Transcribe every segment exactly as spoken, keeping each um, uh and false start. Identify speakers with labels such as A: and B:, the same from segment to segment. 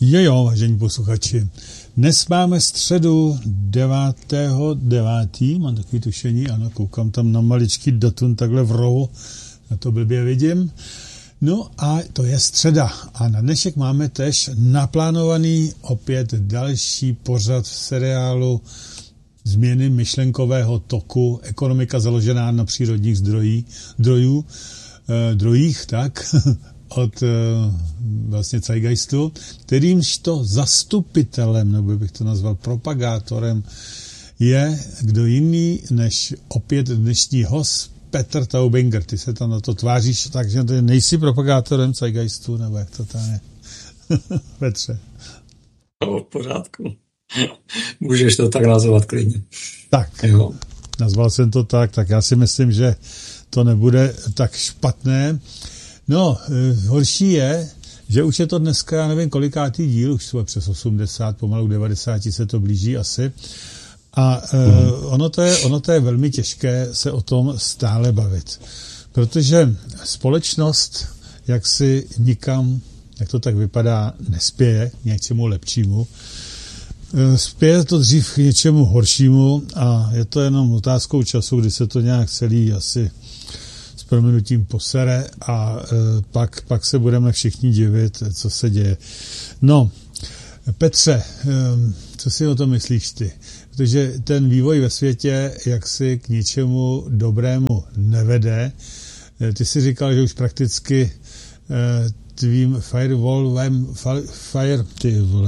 A: Jojo, vážení posluchači, dnes máme středu devátého devátého Mám takový tušení, ano, koukám tam na maličký datum takhle v rohu, já to blbě vidím. No a to je středa a na dnešek máme tež naplánovaný opět další pořad v seriálu Změny myšlenkového toku, ekonomika založená na přírodních zdrojí, zdrojů, eh, drojích, tak, od eh, vlastně Zeitgeistu, kterýmž to zastupitelem, nebo bych to nazval propagátorem, je kdo jiný než opět dnešní host Petr Taubinger. Ty se tam na to tváříš, takže ty nejsi propagátorem Zeitgeistu, nebo jak to tam je? Petře.
B: No, v pořádku. Můžeš to tak nazvat klidně.
A: Tak, jo. Nazval jsem to tak, tak já si myslím, že to nebude tak špatné. No, horší je, že už je to dneska, já nevím kolikátý díl, už jsou přes osmdesát, pomalu devadesát se to blíží asi. A mm. ono, to je, ono to je velmi těžké se o tom stále bavit. Protože společnost, jak si nikam, jak to tak vypadá, nespěje k něčemu lepšímu. Spěje to dřív k něčemu horšímu a je to jenom otázkou času, kdy se to nějak celý asi s prominutím posere a e, pak, pak se budeme všichni divit, co se děje. No, Petře, e, co si o tom myslíš ty? Protože ten vývoj ve světě jaksi k ničemu dobrému nevede. E, ty si říkal, že už prakticky e, tvým firewallem, fire, ty vole,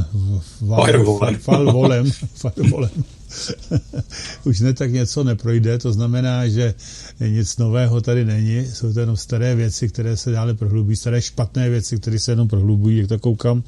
A: firewallem, firewallem, už ne tak něco neprojde, to znamená, že nic nového tady není, jsou to jenom staré věci, které se dále prohlubí, staré špatné věci, které se jenom prohlubují, jak to koukám.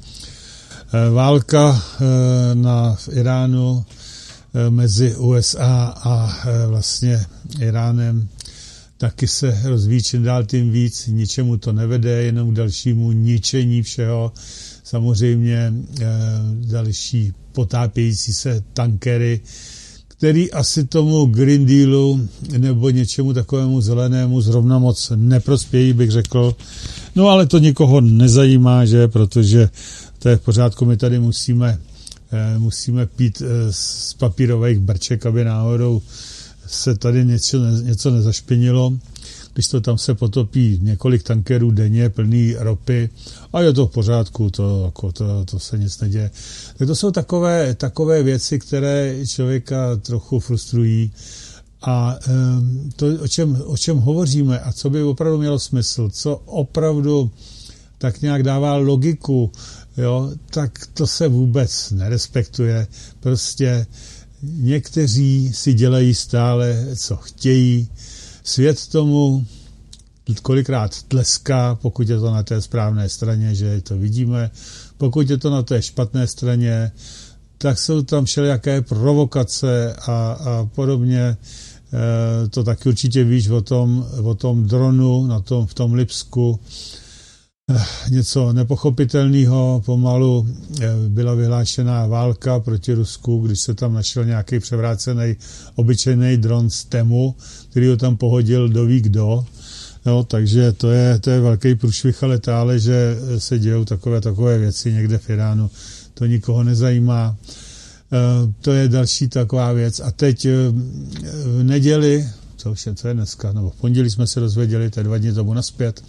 A: Válka na v Iránu mezi U S A a vlastně Iránem taky se rozvíjí čím dál tím víc, ničemu to nevede, jenom k dalšímu ničení všeho. Samozřejmě e, další potápějící se tankery, který asi tomu Green Dealu nebo něčemu takovému zelenému zrovna moc neprospějí, bych řekl. No ale to nikoho nezajímá, že, protože to je v pořádku, my tady musíme, e, musíme pít e, z papírových brček, aby náhodou se tady něco, něco nezašpinilo, když to tam se potopí několik tankerů denně plný ropy a je to v pořádku, to, jako, to, to se nic neděje. Tak to jsou takové, takové věci, které člověka trochu frustrují a um, to, o čem, o čem hovoříme a co by opravdu mělo smysl, co opravdu tak nějak dává logiku, jo, tak to se vůbec nerespektuje. Prostě někteří si dělají stále, co chtějí. Svět tomu kolikrát tleská, pokud je to na té správné straně, že to vidíme. Pokud je to na té špatné straně, tak jsou tam všelijaké provokace a, a podobně. E, to taky určitě víš o tom, o tom dronu na tom, v tom Lipsku. Něco nepochopitelného, pomalu byla vyhlášená válka proti Rusku, když se tam našel nějaký převrácený obyčejný dron z Temu, který ho tam pohodil doví kdo. No, takže to je, to je velký průšvih a letále, že se dějou takové, takové věci někde v Iránu. To nikoho nezajímá. To je další taková věc. A teď v neděli, co už je, co je dneska, nebo v pondělí jsme se dozvěděli, to je dva dny tomu nazpět,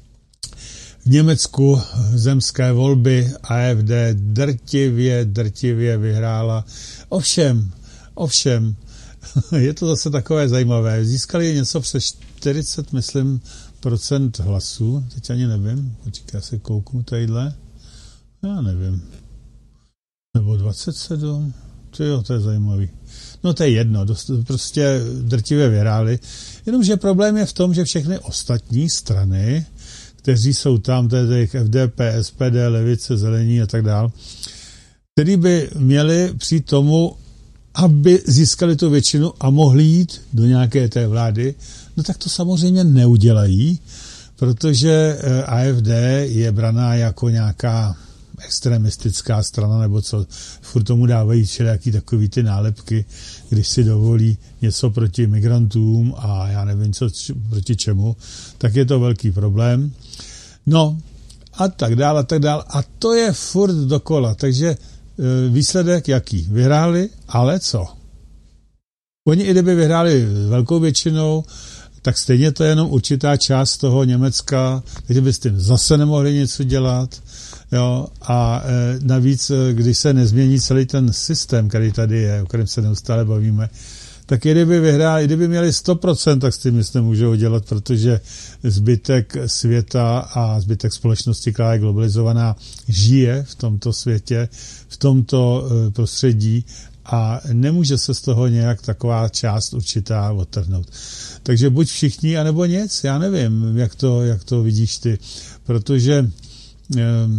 A: v Německu zemské volby A F D drtivě, drtivě vyhrála. Ovšem, ovšem, je to zase takové zajímavé. Získali něco přes čtyřicet, myslím, procent hlasů. Teď ani nevím. Počkej, já se kouknu tadyhle. Já nevím. Nebo dvacet sedm. To jo, to je zajímavý. No to je jedno. Dost, prostě drtivě vyhráli. Jenomže problém je v tom, že všechny ostatní strany, kteří jsou tam, tedy F D P, S P D, levice, zelení a tak dál, který by měli přijít tomu, aby získali tu většinu a mohli jít do nějaké té vlády, no tak to samozřejmě neudělají, protože A F D je braná jako nějaká extremistická strana, nebo co, furt tomu dávají všelijaký takový ty nálepky, když si dovolí něco proti migrantům a já nevím, co proti čemu, tak je to velký problém. No a tak dále, a tak dále. A to je furt dokola. Takže výsledek jaký? Vyhráli, ale co? Oni i kdyby vyhráli velkou většinou, tak stejně to je jenom určitá část toho Německa, takže by s tím zase nemohli něco dělat. Jo? A e, navíc, když se nezmění celý ten systém, který tady je, o kterém se neustále bavíme, tak i kdyby vyhráli, i kdyby měli sto procent, tak s tím nic nemůžou dělat, protože zbytek světa a zbytek společnosti, která je globalizovaná, žije v tomto světě, v tomto e, prostředí a nemůže se z toho nějak taková část určitá odtrhnout. Takže buď všichni, anebo nic, já nevím, jak to, jak to vidíš ty, protože e,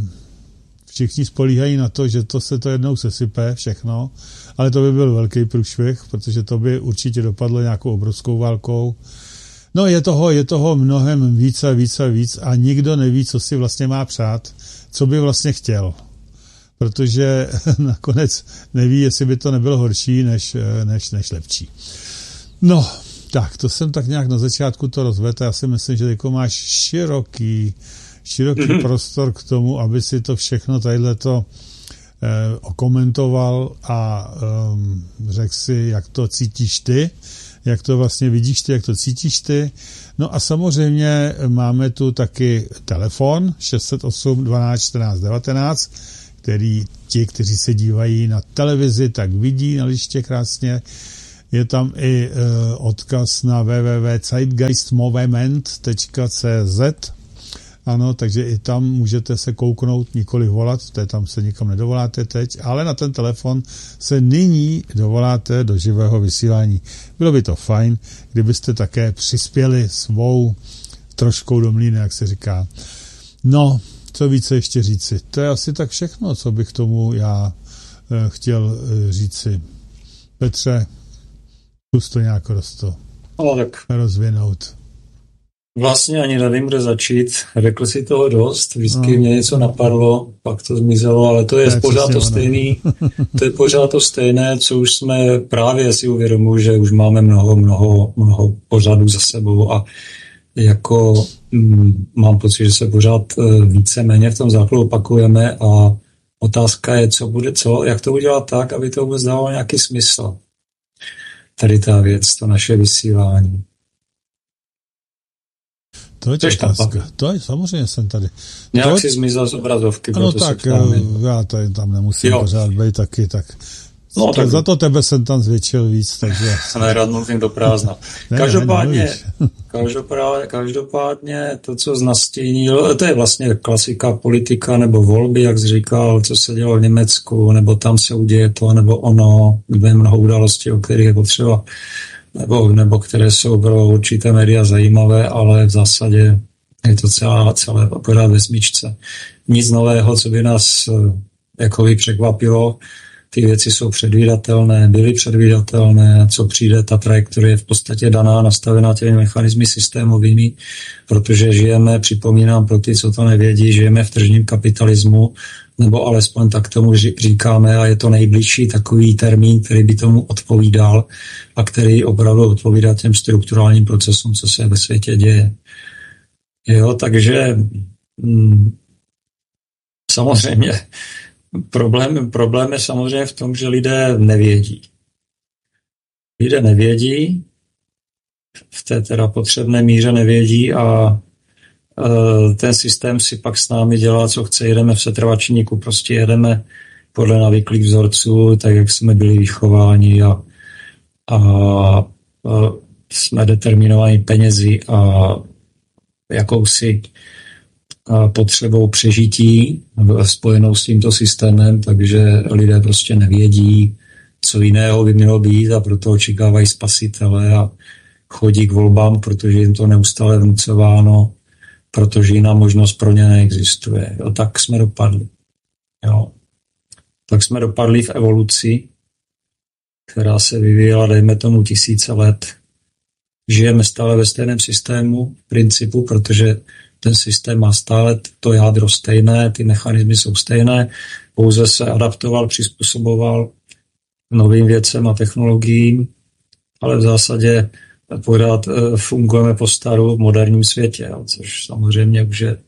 A: všichni spolíhají na to, že to se to jednou sesype všechno, ale to by byl velký průšvih, protože to by určitě dopadlo nějakou obrovskou válkou. No je toho, je toho mnohem víc a víc a víc a nikdo neví, co si vlastně má přát, co by vlastně chtěl. Protože nakonec neví, jestli by to nebylo horší, než, než, než lepší. No, tak, to jsem tak nějak na začátku to rozvedl. Já si myslím, že jako máš široký, široký mm-hmm. prostor k tomu, aby si to všechno tadyhleto eh, okomentoval a eh, řekl si, jak to cítíš ty, jak to vlastně vidíš ty, jak to cítíš ty. No a samozřejmě máme tu taky telefon šest set osm dvanáct čtrnáct devatenáct, který ti, kteří se dívají na televizi, tak vidí na liště krásně. Je tam i e, odkaz na w w w tečka zeitgeistmovement tečka c z. Ano, takže i tam můžete se kouknout, nikoli volat, to je, tam se nikam nedovoláte teď, ale na ten telefon se nyní dovoláte do živého vysílání. Bylo by to fajn, kdybyste také přispěli svou troškou do mlýna, jak se říká. No, co více ještě říci? To je asi tak všechno, co bych tomu já e, chtěl e, říci. Petře, zkus to nějak rosto
B: no, tak
A: rozvinout.
B: Vlastně ani nevím, kde začít. Řekl si toho dost, vždycky no. mě něco napadlo, pak to zmizelo, ale to je, to je pořád to stejný, to je pořád to stejné, co už jsme právě si uvědomili, že už máme mnoho, mnoho, mnoho pořadů za sebou a jako mm, mám pocit, že se pořád e, víceméně v tom základu opakujeme a otázka je, co bude, co, jak to udělat tak, aby to vůbec dávalo nějaký smysl. Tady ta věc, to naše vysílání.
A: To je otázka. To je, samozřejmě jsem tady.
B: Nějak
A: to...
B: si zmizel z obrazovky.
A: Ano tak, já tady tam nemusím jo. pořád být taky, tak...
B: No, tak...
A: Za to tebe jsem tam zvětšil víc, takže...
B: Nerad mluvím do prázdna. ne, každopádně, ne, každopádně, každopádně to, co znastínil, to je vlastně klasika politika nebo volby, jak jsi říkal, co se dělo v Německu, nebo tam se uděje to, nebo ono, kde je mnoho událostí, o kterých je potřeba, nebo, nebo které jsou pro určité média zajímavé, ale v zásadě je to celá, celé pořád ve smyčce. Nic nového, co by nás jako by překvapilo. Ty věci jsou předvídatelné, byly předvídatelné, co přijde, ta trajektorie je v podstatě daná, nastavená těmi mechanismy systémovými, protože žijeme, připomínám pro ty, co to nevědí, žijeme v tržním kapitalismu, nebo alespoň tak tomu říkáme a je to nejbližší takový termín, který by tomu odpovídal a který opravdu odpovídá těm strukturálním procesům, co se ve světě děje. Jo, takže hm, samozřejmě Problém, problém je samozřejmě v tom, že lidé nevědí. Lidé nevědí, v té teda potřebné míře nevědí a e, ten systém si pak s námi dělá, co chce. Jedeme v setrvačníku, prostě jedeme podle navyklých vzorců, tak jak jsme byli vychováni a, a, a jsme determinováni penězi a jakousi potřebou přežití spojenou s tímto systémem, takže lidé prostě nevědí, co jiného by mělo být a proto očekávají spasitele a chodí k volbám, protože jim to neustále vnucováno, protože jiná možnost pro ně neexistuje. Jo, tak jsme dopadli. Jo. Tak jsme dopadli v evoluci, která se vyvíjela, dejme tomu, tisíce let. Žijeme stále ve stejném systému, v principu, protože ten systém má stále to jádro stejné, ty mechanismy jsou stejné, pouze se adaptoval, přizpůsoboval novým věcem a technologiím, ale v zásadě pořád fungujeme po staru v moderním světě, což samozřejmě už je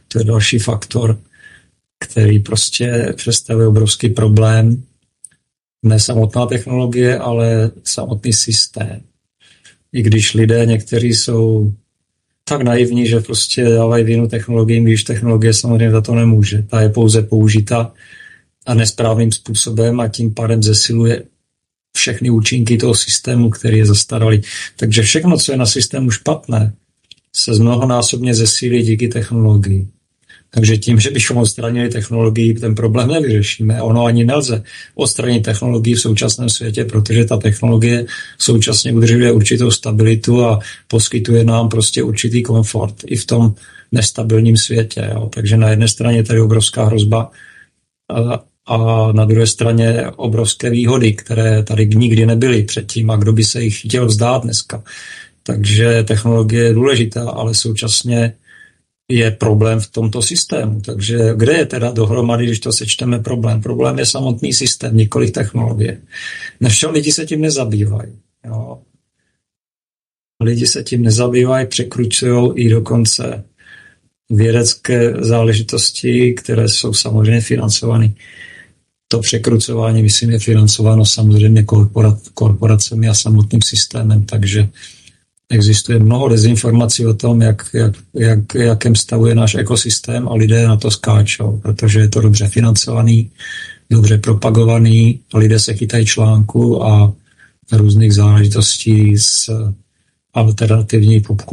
B: To je další faktor, který prostě představuje obrovský problém. Ne samotná technologie, ale samotný systém. I když lidé někteří jsou tak naivní, že prostě dávají vinu technologiím, když technologie samozřejmě za to nemůže. Ta je pouze použita a nesprávným způsobem a tím pádem zesiluje všechny účinky toho systému, který je zastaralý. Takže všechno, co je na systému špatné, se mnohonásobně zesílí díky technologii. Takže tím, že bychom odstranili technologii, ten problém nevyřešíme. Ono ani nelze odstranit technologii v současném světě, protože ta technologie současně udržuje určitou stabilitu a poskytuje nám prostě určitý komfort i v tom nestabilním světě. Jo. Takže na jedné straně je tady obrovská hrozba a, a na druhé straně obrovské výhody, které tady nikdy nebyly předtím a kdo by se jich chtěl vzdát dneska. Takže technologie je důležitá, ale současně je problém v tomto systému. Takže kde je teda dohromady, když to sečteme problém? Problém je samotný systém, nikoliv technologie. Nevšel lidi se tím nezabývají. Jo. Lidi se tím nezabývají, překručují i dokonce vědecké záležitosti, které jsou samozřejmě financovány. To překrucování, myslím, je financováno samozřejmě korporat, korporacemi a samotným systémem, takže existuje mnoho dezinformací o tom, jak, jak, jak, jakém stavu je náš ekosystém a lidé na to skáčou, protože je to dobře financovaný, dobře propagovaný, lidé se chytají článku a různých záležitostí z alternativní popkultury